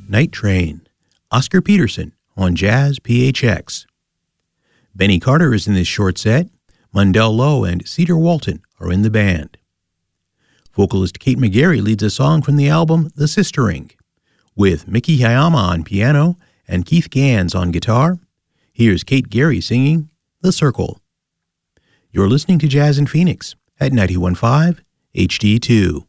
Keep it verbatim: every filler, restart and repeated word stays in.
Night Train, Oscar Peterson on Jazz P H X. Benny Carter is in this short set. Mundell Lowe and Cedar Walton are in the band. Vocalist Kate McGarry leads a song from the album The Sistering. With Miki Hayama on piano and Keith Gans on guitar, here's Kate Gary singing The Circle. You're listening to Jazz in Phoenix at ninety-one point five H D two.